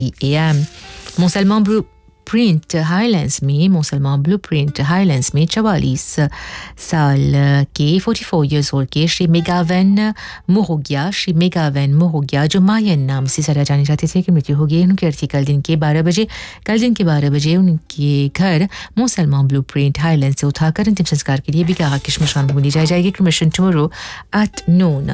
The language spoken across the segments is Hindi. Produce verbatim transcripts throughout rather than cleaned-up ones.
ए एम मुसलमान ब्लू प्रिंट हाईलैंड्स में मुसलमान ब्लू प्रिंट हाईलैंड्स में चवालीस साल के चौवालीस इयर्स ओल्ड के श्री मेगावेन मोहोगिया श्री मेगावेन मोहोगिया जो मायन नाम से सरा जाने जाते थे कि मृत्यु हो गई उनकी अर्थी कल दिन के बारह बजे कल दिन के बारह बजे उनके घर मुसलमान ब्लू प्रिंट हाईलैंड से उठाकर अंतिम संस्कार के लिए भी कहा कि श्मशान भूमि ली जाएगी क्रमशन tomorrow at noon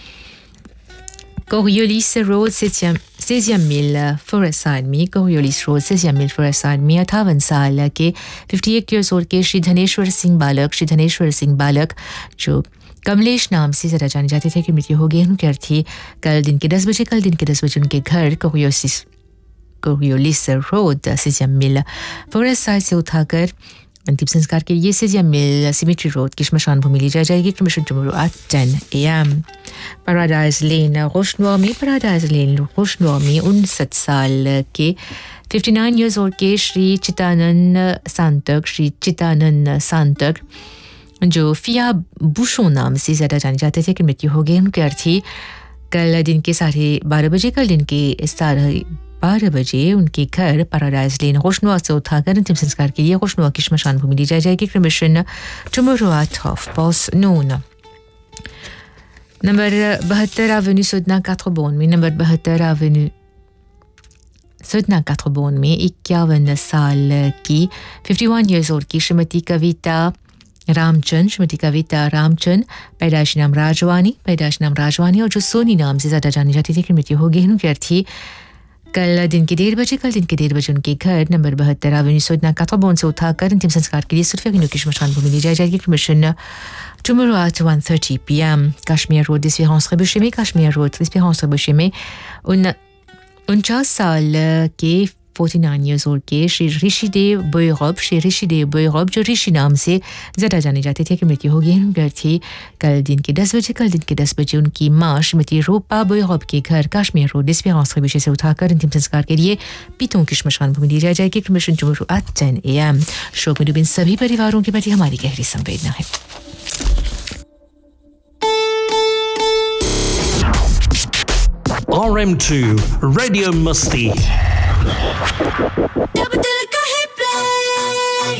Coriolis Road seizième mille Forestside में Coriolis Road seizième mille Forestside में अट्ठावन साल के अट्ठावन years old के श्री धनेश्वर सिंह बालक श्री धनेश्वर सिंह बालक जो कमलेश नाम से जरा जाने जाते थे कि मृत्यु हो गई उनकी अर्थी कल दिन के दस बजे कल दिन के दस बजे उनके घर Coriolis Coriolis Road seizième mille Forestside से उठाकर अंतिम संस्कार के लिए seizième mille सिमेट्री रोड की श्मशान भूमि ली जाएगी क्रमशन tomorrow at ten A M paradise लेन रोशनुआ में पैराडाइज लेन रोशनुआ में उनसठ साल के उनसठ इयर्स ओल्ड के श्री चितानंद सांतक श्री चितानंद सांतक जो फिया बुशो नाम से ज़्यादा जाने जाते थे कि मृत्यु हो गई उनके अर्थी कल दिन के साढ़े बारह बजे कल दिन के साढ़े बारह बजे उनके घर पैराडाइज लेन रोशनुआ से उठाकर अंतिम संस्कार के लिए रोशनुआ की श्मशान भूमि ली जाएगी क्रमशन tomorrow at half past noon number बहत्तर एवेन्यू सुदना कात्रबोन में नंबर बहत्तर एवेन्यू सुदना कात्रबोन में इक्यावन साल की इक्यावन इयर्स ओल्ड की श्रीमती कविता रामचंद श्रीमती कविता रामचंद पैदाइश नाम राजवानी पैदाइश नाम राजवानी और जो सोनी नाम से ज़्यादा जानी जाती थी कि मृत्यु हो गई उनकी अर्थी कल दिन के डेढ़ बजे कल दिन के डेढ़ बजे उनके घर नंबर बहत्तर एवेन्यू सुदना कात्रबोन से उठाकर अंतिम संस्कार के लिए सुल्फिया की श्मशान भूमि ली जाएगी क्रमशन Tomorrow at one thirty p m Kashmir Road Espérance Trébuchet में Kashmir Road Espérance Trébuchet में उन उनचास साल के उनचास years old के श्री ऋषिदेव बोयरब श्री ऋषिदेव बोयरब जो ऋषि नाम से ज़्यादा जाने जाते थे कि मृत्यु हो गई उनके थी कल दिन के दस बजे कल दिन के दस बजे उनकी माँ श्रीमती रूपा बोयरब के घर काश्मीर रोड एस्पेरेंस ट्रेबुशे से उठाकर अंतिम संस्कार के लिए पीतों की श्मशान भूमि ली जाएगी क्रमशन tomorrow at ten A M शोक में डूबे इन सभी परिवारों के प्रति हमारी गहरी संवेदना है R M two Radio Musti.